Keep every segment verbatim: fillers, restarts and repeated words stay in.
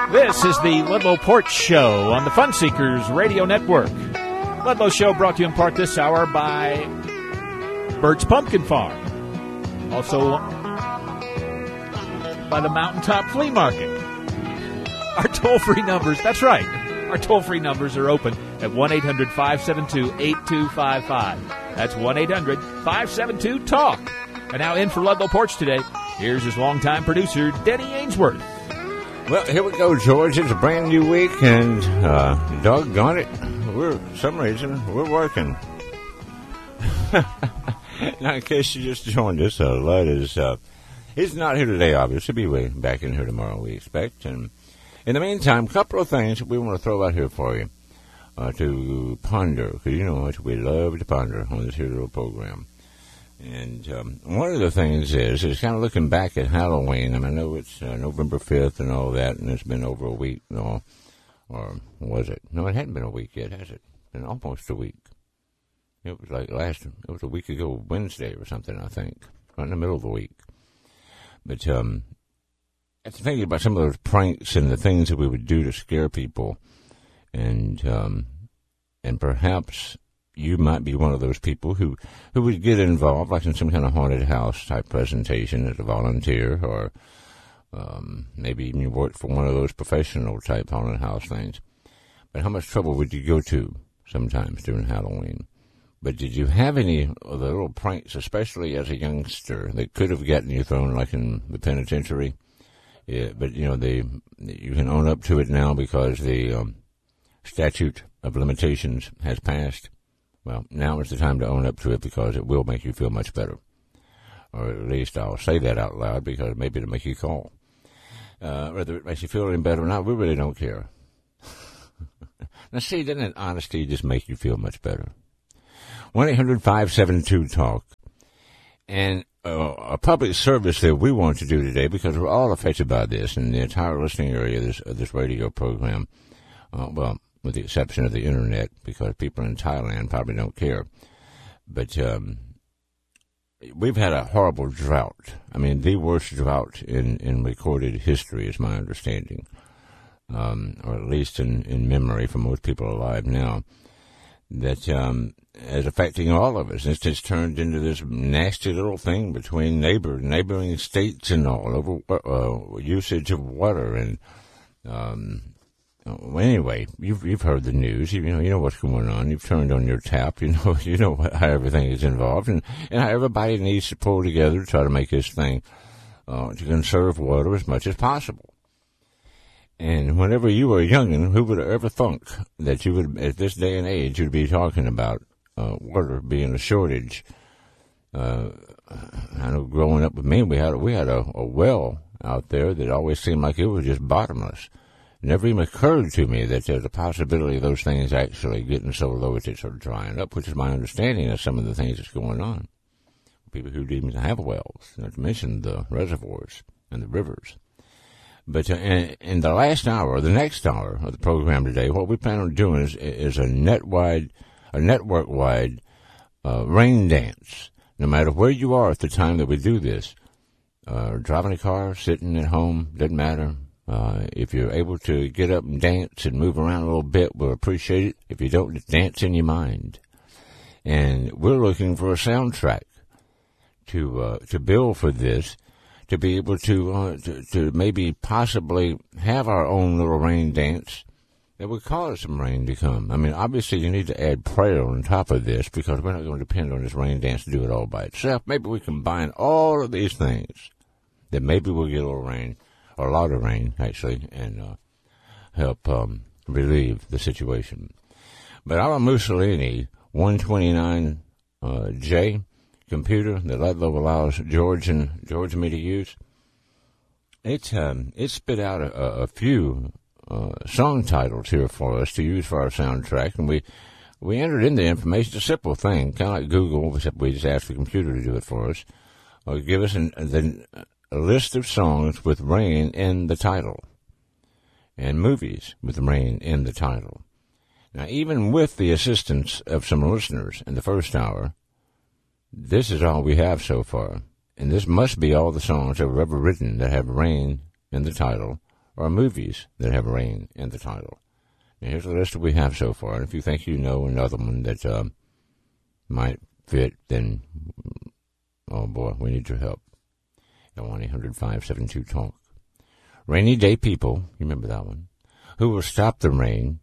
This is the Ludlow Porch Show on the Fun Seekers Radio Network. Ludlow Show brought to you in part this hour by Bert's Pumpkin Farm. Also by the Mountaintop Flea Market. Our toll-free numbers, that's right, our toll-free numbers are open at one eight hundred five seven two eight two five five. That's one eight hundred five seven two talk. And now in for Ludlow Porch today, here's his longtime producer, Denny Ainsworth. Well, here we go, George. It's a brand new week, and uh, doggone it, we're, for some reason, we're working. Now, in case you just joined us, uh, Lud is, uh, he's not here today, obviously. He'll be back in here tomorrow, we expect. And in the meantime, a couple of things we want to throw out here for you uh, to ponder, because you know how much we love to ponder on this here little program. And um, one of the things is, is kind of looking back at Halloween. I mean, I know it's uh, November fifth and all that, and it's been over a week, you know, or was it? No, it hadn't been a week yet, has it? It's been almost a week. It was like last, it was a week ago, Wednesday or something, I think, right in the middle of the week. But um, after thinking about some of those pranks and the things that we would do to scare people, and um, and perhaps you might be one of those people who, who would get involved, like in some kind of haunted house type presentation as a volunteer, or um, maybe even you worked for one of those professional type haunted house things. But how much trouble would you go to sometimes during Halloween? But did you have any of the little pranks, especially as a youngster, that could have gotten you thrown, like in the penitentiary? Yeah, but, you know, they, you can own up to it now because the um, statute of limitations has passed. Well, now is the time to own up to it because it will make you feel much better. Or at least I'll say that out loud because maybe it'll make you call. Uh, whether it makes you feel any better or not, we really don't care. Now, see, doesn't honesty just make you feel much better? one eight hundred five seven two talk. And uh, a public service that we want to do today, because we're all affected by this in the entire listening area of this, of this radio program. Uh, well, with the exception of the internet, because people in Thailand probably don't care. But um, we've had a horrible drought. I mean, the worst drought in, in recorded history is my understanding, um, or at least in, in memory for most people alive now, that um, is affecting all of us. It's just turned into this nasty little thing between neighbor, neighboring states and all over uh, usage of water and um Well, anyway, you've you've heard the news. You, you know you know what's going on. You've turned on your tap. You know you know what, how everything is involved, and, and how everybody needs to pull together to try to make this thing uh, to conserve water as much as possible. And whenever you were a youngin', who would have ever thunk that you would, at this day and age, you'd be talking about uh, water being a shortage? Uh, I know growing up with me, we had we had a, a well out there that always seemed like it was just bottomless. Never even occurred to me that there's a possibility of those things actually getting so low that it's sort of drying up, which is my understanding of some of the things that's going on. People who didn't even have wells, not to mention the reservoirs and the rivers. But uh, in, in the last hour, the next hour of the program today, what we plan on doing is, is a net-wide, a network-wide uh, rain dance. No matter where you are at the time that we do this, uh, driving a car, sitting at home, doesn't matter. Uh, if you're able to get up and dance and move around a little bit, we'll appreciate it. If you don't, just dance in your mind. And we're looking for a soundtrack to uh, to build for this, to be able to, uh, to to maybe possibly have our own little rain dance that would cause some rain to come. I mean, obviously you need to add prayer on top of this because we're not going to depend on this rain dance to do it all by itself. Maybe we combine all of these things, that maybe we'll get a little rain. Or a lot of rain, actually, and uh, help um, relieve the situation. But our Mussolini one twenty-nine uh, J computer that Ludlow allows George and George and me to use, it um, it spit out a, a few uh, song titles here for us to use for our soundtrack, and we we entered in the information. It's a simple thing, kind of like Google, except we just asked the computer to do it for us, or give us an, the. a list of songs with rain in the title, and movies with rain in the title. Now, even with the assistance of some listeners in the first hour, this is all we have so far. And this must be all the songs that were ever written that have rain in the title, or movies that have rain in the title. Now, here's the list that we have so far. And if you think you know another one that uh, might fit, then, oh boy, we need your help. At one eight hundred five seven two talk. Rainy Day People, you remember that one? Who Will Stop the Rain?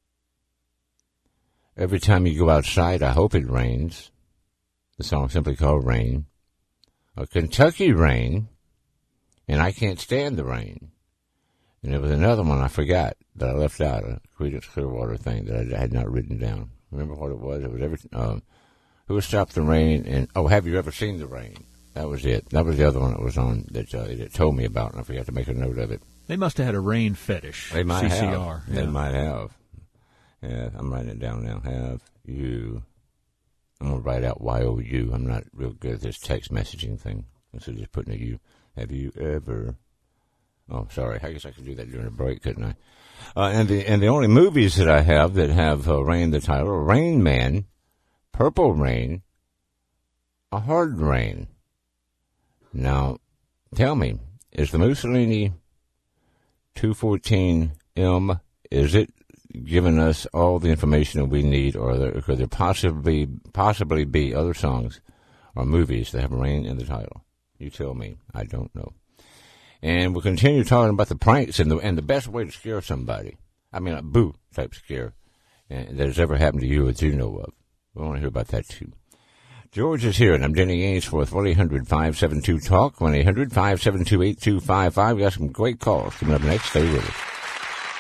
Every Time You Go Outside, I Hope It Rains. The song simply called Rain. A Kentucky Rain, and I Can't Stand the Rain. And there was another one I forgot that I left out, a Creedence Clearwater thing that I had not written down. Remember what it was? It was every, um, Who Will Stop the Rain? And oh, Have You Ever Seen the Rain? That was it. That was the other one that was on that uh, it told me about, and I forgot to make a note of it. They must have had a rain fetish. They might C C R. have. They yeah. might have. Yeah, I'm writing it down now. Have you? I'm gonna write out Y O U. I'm not real good at this text messaging thing. Instead of just putting a U. Have you ever? Oh, sorry. I guess I could do that during a break, couldn't I? Uh, and the and the only movies that I have that have uh, Rain the title: Rain Man, Purple Rain, A Hard Rain. Now, tell me, is the Mussolini two fourteen M, is it giving us all the information that we need, or there, could there possibly possibly be other songs or movies that have rain in the title? You tell me. I don't know. And we'll continue talking about the pranks and the and the best way to scare somebody. I mean, a boo type scare that has ever happened to you that you know of. We want to hear about that too. George is here, and I'm Denny Ainsworth. one eight hundred five seven two talk, one eight hundred five seven two eight two five five. We got some great calls coming up next. Stay with us.